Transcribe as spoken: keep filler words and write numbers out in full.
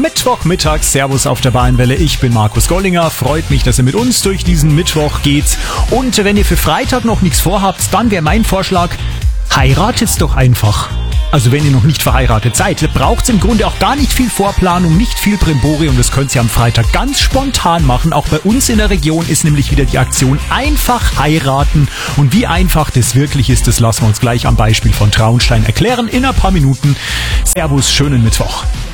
Mittwochmittag, Servus auf der Bayernwelle. Ich bin Markus Gollinger. Freut mich, dass ihr mit uns durch diesen Mittwoch geht. Und wenn ihr für Freitag noch nichts vorhabt, dann wäre mein Vorschlag, heiratet's doch einfach. Also wenn ihr noch nicht verheiratet seid, braucht es im Grunde auch gar nicht viel Vorplanung, nicht viel Brimborium. Das könnt ihr am Freitag ganz spontan machen. Auch bei uns in der Region ist nämlich wieder die Aktion Einfach heiraten. Und wie einfach das wirklich ist, das lassen wir uns gleich am Beispiel von Traunstein erklären in ein paar Minuten. Servus, schönen Mittwoch.